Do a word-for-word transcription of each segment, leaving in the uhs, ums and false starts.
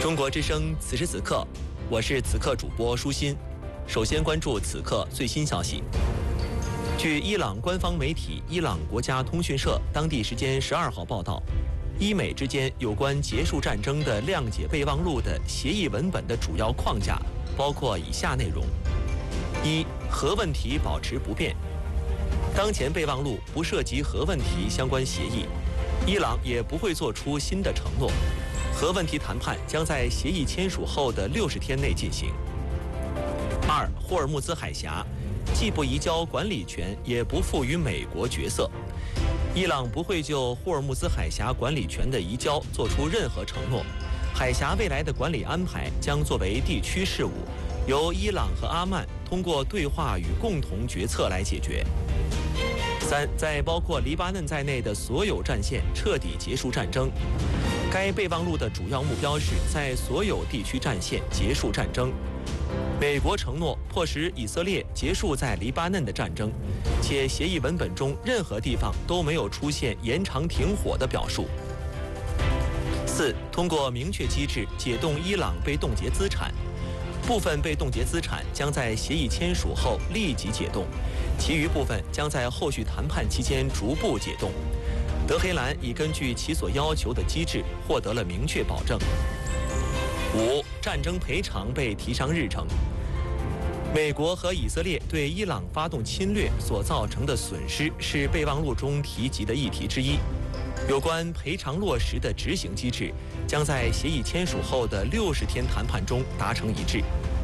中国之声，此时此刻，我是此刻主播舒心。首先关注此刻最新消息。据伊朗官方媒体伊朗国家通讯社当地时间十二号报道，伊美之间有关结束战争的谅解备忘录的协议文本的主要框架包括以下内容：一、核问题保持不变。当前备忘录不涉及核问题相关协议，伊朗也不会做出新的承诺。核问题谈判将在协议签署后的六十天内进行。二、霍尔木兹海峡既不移交管理权，也不赋予美国角色。伊朗不会就霍尔木兹海峡管理权的移交做出任何承诺。海峡未来的管理安排将作为地区事务，由伊朗和阿曼通过对话与共同决策来解决。三、在包括黎巴嫩在内的所有战线彻底结束战争。该备忘录的主要目标是在所有地区战线结束战争。美国承诺迫使以色列结束在黎巴嫩的战争，且协议文本中任何地方都没有出现延长停火的表述。四、通过明确机制解冻伊朗被冻结资产，部分被冻结资产将在协议签署后立即解冻，其余部分将在后续谈判期间逐步解冻。德黑兰已根据其所要求的机制获得了明确保证。五、战争赔偿被提上日程。美国和以色列对伊朗发动侵略所造成的损失是备忘录中提及的议题之一。有关赔偿落实的执行机制将在协议签署后的六十天谈判中达成一致。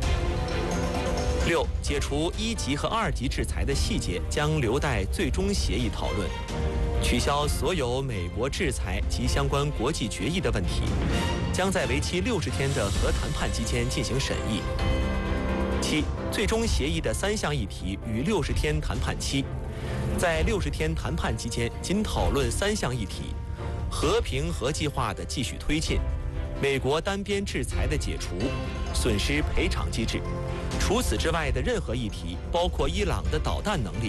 六、解除一级和二级制裁的细节将留待最终协议讨论。取消所有美国制裁及相关国际决议的问题，将在为期六十天的核谈判期间进行审议。七、最终协议的三项议题与六十天谈判期，在六十天谈判期间仅讨论三项议题：和平核计划的继续推进、美国单边制裁的解除、损失赔偿机制。除此之外的任何议题，包括伊朗的导弹能力，